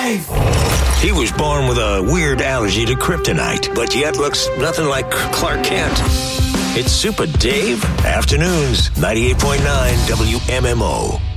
Dave! He was born with a weird allergy to kryptonite, but yet looks nothing like Clark Kent. It's Super Dave, afternoons, 98.9 WMMO.